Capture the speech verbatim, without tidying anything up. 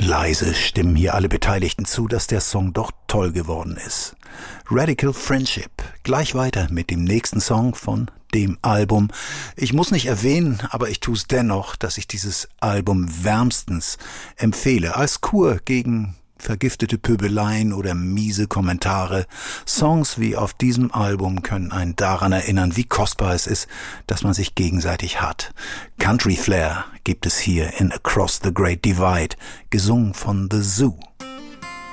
Leise stimmen hier alle Beteiligten zu, dass der Song doch toll geworden ist. Radical Friendship. Gleich weiter mit dem nächsten Song von dem Album. Ich muss nicht erwähnen, aber ich tue es dennoch, dass ich dieses Album wärmstens empfehle. Als Kur gegen vergiftete Pöbeleien oder miese Kommentare. Songs wie auf diesem Album können einen daran erinnern, wie kostbar es ist, dass man sich gegenseitig hat. Country Flair gibt es hier in Across the Great Divide, gesungen von The Zoo.